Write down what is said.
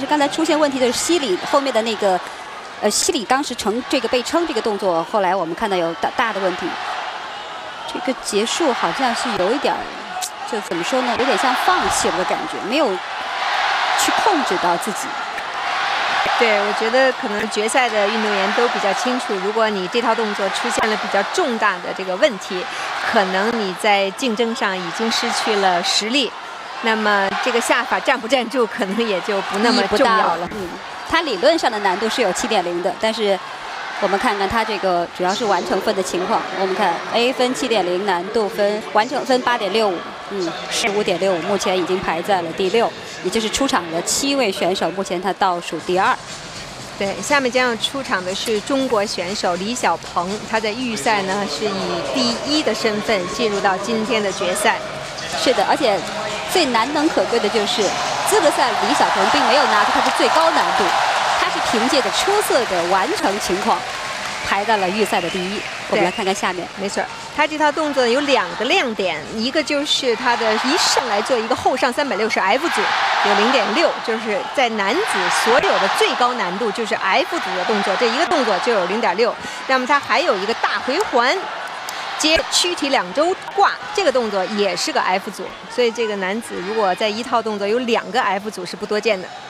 是刚才出现问题的是西里后面的那个，西里当时成这个被撑这个动作，后来我们看到有大的问题。这个结束好像是有一点儿，就怎么说呢，有点像放弃了的感觉，没有去控制到自己。 对，我觉得可能决赛的运动员都比较清楚，如果你这套动作出现了比较重大的这个问题，可能你在竞争上已经失去了实力，那么这个下法站不站住，可能也就不那么重要了。 它理论上的难度是有7.0的，但是我们看看它这个主要是完成分的情况。我们看 A 分7.0，难度分完成分8.65， 15.65，目前已经排在了第6。 也就是出场的7位选手，目前他倒数第2。 对，下面将要出场的是中国选手李小鹏，他在预赛呢是以第1的身份进入到今天的决赛。 是的，而且最难能可贵的就是资格赛李小鹏并没有拿出他的最高难度，他是凭借着出色的完成情况排到了预赛的第1。我们来看看下面， 没错。 他这套动作有2个亮点，一个就是他的一上来做一个后上360 F 组，有0.6，就是在男子所有的最高难度就是 F 组的动作，这一个动作就有0.6。那么他还有一个大回环，接躯体2周挂，这个动作也是个 F 组，所以这个男子如果在一套动作有2个 F 组是不多见的。